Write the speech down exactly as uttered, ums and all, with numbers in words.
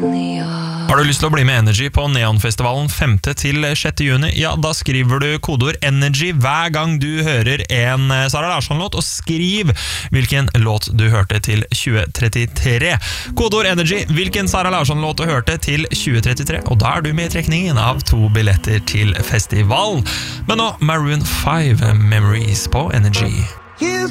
Har du lyst til å bli med Energy på Neonfestivalen femte til sjette juni? Ja, da skriver du kodeord Energy hver gang du hører en Sara Larsson-låt, og skriv hvilken låt du hørte til tjue trettitre. Kodeord Energy, hvilken Sara Larsson-låt du hørte til tjue trettitre, og da er du med i trekningen av to billetter til festivalen. Men nå Maroon five Memories på Energy. You